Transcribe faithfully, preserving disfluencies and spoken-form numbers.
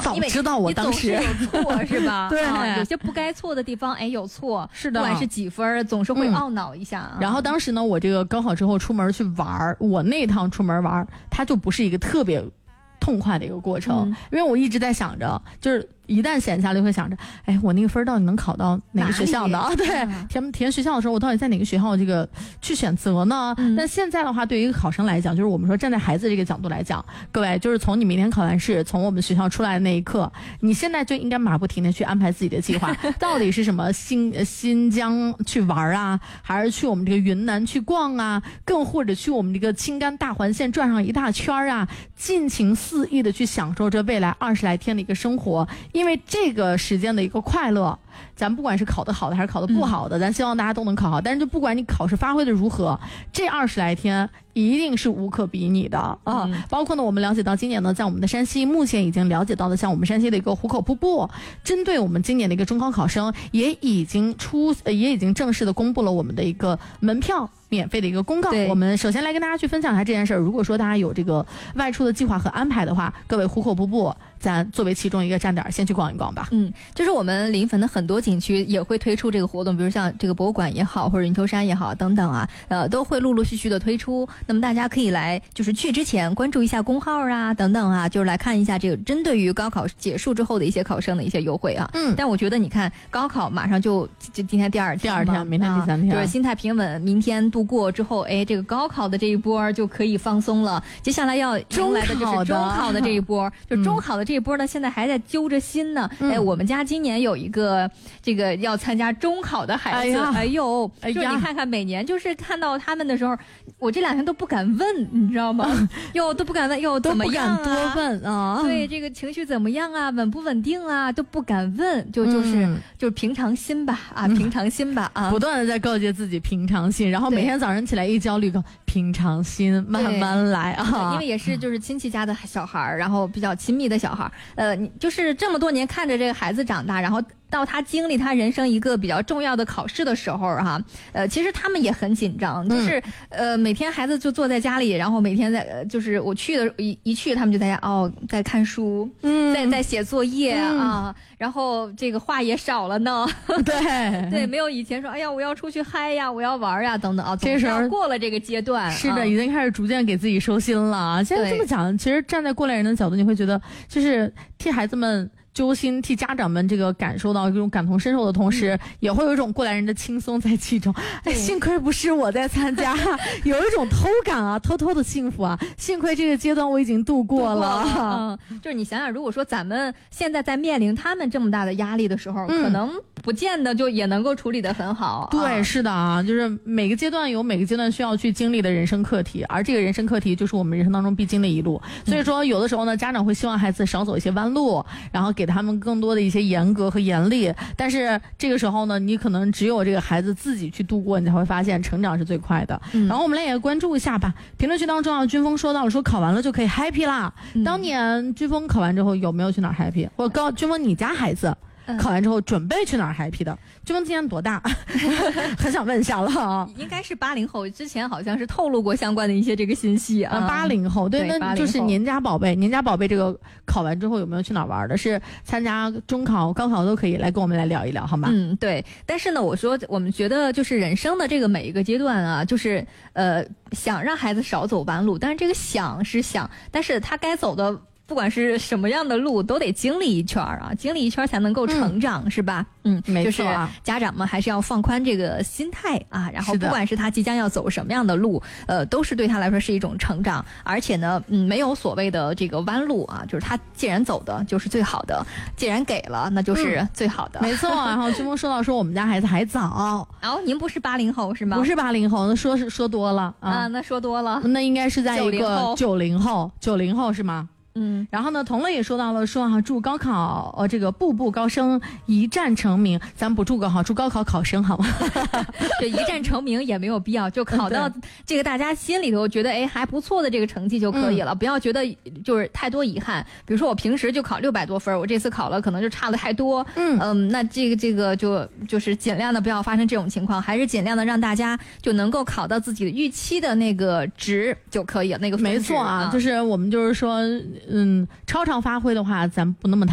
早知道我当时有错是吧？ 对、 啊，有些不该错的地方，哎，有错， 是的， 不管是几分，总是会懊恼一下、啊嗯。然后当时呢，我这个高考之后出门去玩，我那趟出门玩，它就不是一个特别痛快的一个过程，嗯、因为我一直在想着，就是一旦闲下来会想着，哎，我那个分到底能考到哪个学校呢？对，填填学校的时候，我到底在哪个学校这个去选择呢？嗯、那现在的话，对于一个考生来讲，就是我们说站在孩子这个角度来讲，各位就是从你明天考完试，从我们学校出来的那一刻，你现在就应该马不停的去安排自己的计划，到底是什么新新疆去玩啊，还是去我们这个云南去逛啊，更或者去我们这个青甘大环线转上一大圈啊，尽情肆意的去享受这未来二十来天的一个生活。因为这个时间的一个快乐，咱不管是考得好的还是考得不好的、嗯、咱希望大家都能考好，但是就不管你考试发挥的如何，这二十来天一定是无可比拟的啊、嗯！包括呢，我们了解到今年呢，在我们的山西目前已经了解到的，像我们山西的一个壶口瀑布，针对我们今年的一个中考考生，也已经出，呃、也已经正式的公布了我们的一个门票免费的一个公告。我们首先来跟大家去分享一下这件事儿。如果说大家有这个外出的计划和安排的话，各位壶口瀑布，咱作为其中一个站点，先去逛一逛吧。 嗯，就是我们临汾的很多景区也会推出这个活动，比如像这个博物馆也好，或者云头山也好等等啊，呃，都会陆陆续续的推出。那么大家可以来，就是去之前关注一下公号啊，等等啊，就是来看一下这个针对于高考结束之后的一些考生的一些优惠啊。嗯，但我觉得你看，高考马上就就今天第二天， 第二天，明天第三天， 啊、就是心态平稳，明天度过之后，哎，这个高考的这一波就可以放松了。接下来要迎来的就是中考的这一波，就中考的这一波呢，现在还在揪着心呢。嗯、哎，我们家今年有一个这个要参加中考的孩子，哎, 哎呦，哎就是你看看每年就是看到他们的时候，我这两天都不敢问，你知道吗？哟，都不敢问，哟，怎么样、啊？ 都不敢多问啊。 对，这个情绪怎么样啊？稳不稳定啊？都不敢问，就就是、嗯、就是平常心吧，啊，平常心吧，啊， 不断的在告诫自己平常心，然后每天早上起来一焦虑，平常心，慢慢来啊。 因为也是就是亲戚家的小孩，然后比较亲密的小孩，呃，你就是这么多年看着这个孩子长大，然后到他经历他人生一个比较重要的考试的时候哈，呃，其实他们也很紧张，就是、嗯、呃，每天孩子就坐在家里，然后每天在，呃、就是我去的一一去，他们就在家哦，在看书，嗯，在在写作业、嗯、啊，然后这个话也少了呢， 对对，没有以前说哎呀我要出去嗨呀，我要玩呀等等啊，这时候过了这个阶段， 是的、啊，已经开始逐渐给自己收心了。现在这么讲，其实站在过来人的角度，你会觉得就是替孩子们揪心，替家长们这个感受到这种感同身受的同时、嗯、也会有一种过来人的轻松在其中。哎，幸亏不是我在参加，有一种偷感啊，偷偷的幸福啊，幸亏这个阶段我已经度过了。 度过了嗯，就是你想想，如果说咱们现在在面临他们这么大的压力的时候、嗯、可能不见得就也能够处理得很好。 对、 啊、 是的啊，就是每个阶段有每个阶段需要去经历的人生课题，而这个人生课题就是我们人生当中必经的一路。所以说有的时候呢，家长会希望孩子少走一些弯路，然后给他们更多的一些严格和严厉，但是这个时候呢，你可能只有这个孩子自己去度过，你才会发现成长是最快的、嗯、然后我们来也关注一下吧。评论区当中啊，军峰说到了说考完了就可以 happy 啦、嗯、当年军峰考完之后有没有去哪儿 happy， 或者高军峰你家孩子考完之后准备去哪儿 happy 的？军峰今年多大？很想问一下了啊。 应该是八零后，之前好像是透露过相关的一些这个信息啊。 八零后，对，那就是您家宝贝，您家宝贝这个考完之后有没有去哪儿玩的？是参加中考、高考都可以来跟我们来聊一聊，好吗？ 嗯，对。但是呢，我说我们觉得就是人生的这个每一个阶段啊，就是呃想让孩子少走弯路，但是这个想是想，但是他该走的。不管是什么样的路都得经历一圈啊，经历一圈才能够成长、嗯、是吧？嗯， 没错、 啊，就是家长们还是要放宽这个心态啊，然后不管是他即将要走什么样的路，呃，都是对他来说是一种成长，而且呢，嗯，没有所谓的这个弯路啊，就是他既然走的就是最好的，既然给了那就是最好的， 嗯、没错。然后军峰说到说我们家孩子还早， 然后、哦、您不是八零后是吗？ 不是八零后，那说是说多了 啊, 啊，那说多了， 那应该是在一个九零后，九零后是吗？嗯，然后呢，同乐也说到了说啊，祝高考呃这个步步高升，一战成名。咱不祝高考，祝高考考生好吗？ 这一战成名也没有必要，就考到这个大家心里头觉得哎还不错的这个成绩就可以了，嗯、不要觉得就是太多遗憾。比如说我平时就考六百多分，我这次考了可能就差的太多。嗯嗯，那这个这个就就是尽量的不要发生这种情况，还是尽量的让大家就能够考到自己的预期的那个值就可以了，那个分值。 没错啊，就是我们就是说。嗯，超常发挥的话，咱不那么